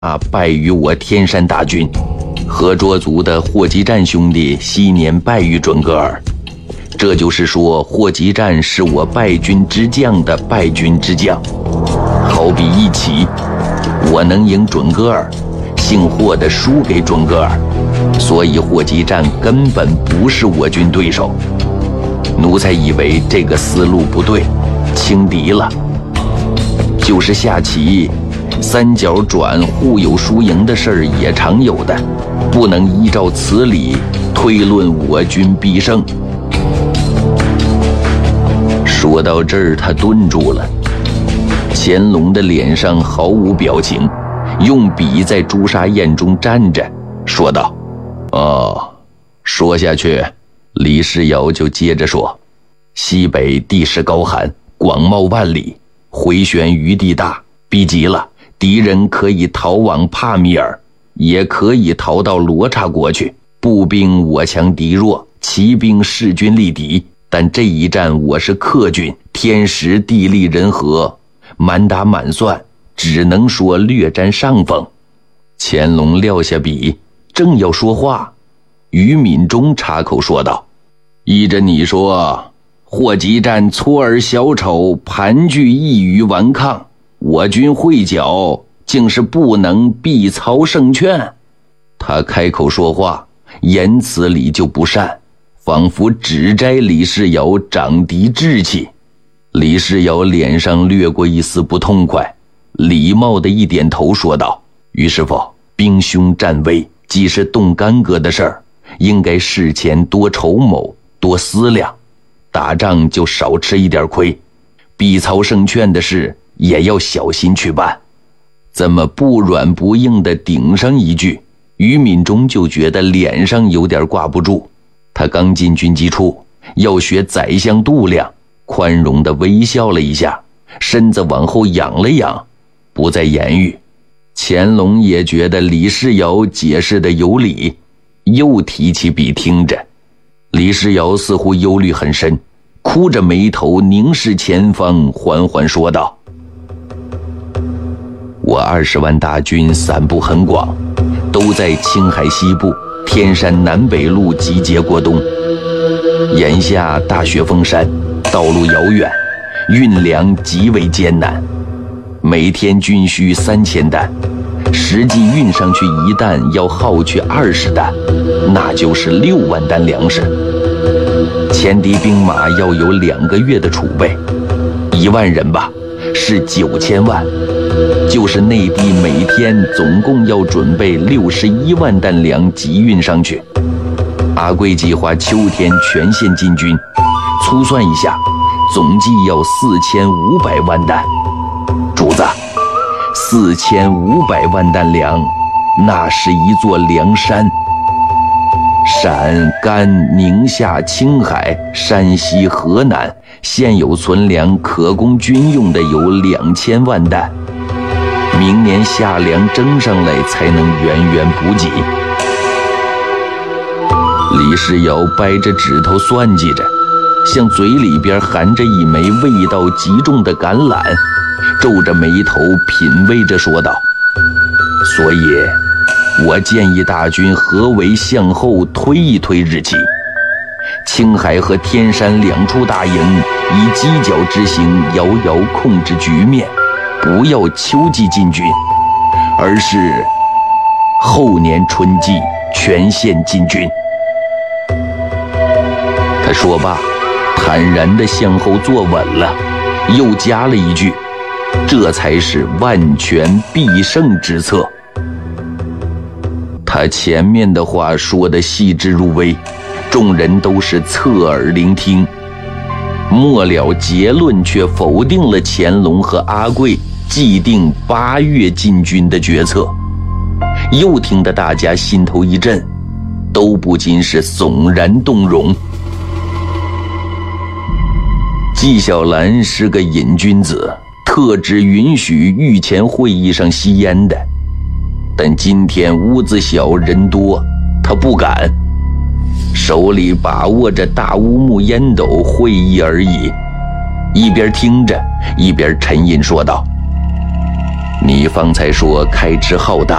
败于我天山大军，河卓族的霍集占兄弟昔年败于准噶尔。这就是说，霍集占是我败军之将的败军之将。好比一起，我能赢准噶尔，姓霍的输给准噶尔，所以霍集占根本不是我军对手。奴才以为这个思路不对，轻敌了。就是下棋，三角转互有输赢的事儿也常有的，不能依照此理推论我军必胜。说到这儿，他顿住了。乾隆的脸上毫无表情，用笔在朱砂砚中蘸着，说道：“哦，说下去。”李世尧就接着说：“西北地势高寒，广袤万里，回旋余地大，逼急了，敌人可以逃往帕米尔，也可以逃到罗刹国去。步兵我强敌弱，骑兵势均力敌。但这一战我是客军，天时地利人和，满打满算，只能说略占上风。”乾隆撂下笔，正要说话，于敏中插口说道：“依着你说，霍集占搓耳小丑，盘踞一隅顽抗，我军会剿竟是不能必曹胜券。”他开口说话，言辞里就不善，仿佛指摘李世尧长敌志气。李世尧脸上掠过一丝不痛快，礼貌地一点头说道：“于师傅，兵凶战危，既是动干戈的事儿，应该事前多筹谋，多思量，打仗就少吃一点亏，必曹胜券的事也要小心去办。”这么不软不硬地顶上一句，于敏中就觉得脸上有点挂不住。他刚进军机处，要学宰相度量，宽容地微笑了一下，身子往后仰了仰，不再言语。乾隆也觉得李世尧解释的有理，又提起笔听着。李世尧似乎忧虑很深，哭着眉头凝视前方，缓缓说道：“我20万大军散布很广，都在青海西部、天山南北路集结过冬。眼下大雪封山，道路遥远，运粮极为艰难，每天军需3000担，实际运上去一担要耗去20担，那就是6万担粮食。前敌兵马要有2个月的储备，1万人吧，是9000万，就是内地每天总共要准备61万担粮急运上去。阿贵计划秋天全线进军，粗算一下，总计要4500万担。主子，4500万担粮，那是一座粮山。陕、甘、宁夏、青海、山西、河南现有存粮可供军用的有2000万担，明年夏粮征上来才能源源补给。”李世尧掰着指头算计着，向嘴里边含着一枚味道极重的橄榄，皱着眉头品味着说道：“所以我建议大军合围向后推一推日期，青海和天山2处大营以犄角之形遥遥控制局面，不要秋季进军，而是后年春季全线进军。”他说罢，坦然地向后坐稳了，又加了一句：“这才是万全必胜之策。”他前面的话说得细致入微，众人都是侧耳聆听，末了结论却否定了乾隆和阿贵既定8月进军的决策，又听得大家心头一震，都不禁是悚然动容。纪晓岚是个瘾君子，特只允许御前会议上吸烟的，但今天屋子小人多，他不敢，手里把握着大乌木烟斗，会意而已，一边听着一边沉吟说道：“ 你方才说开支浩大，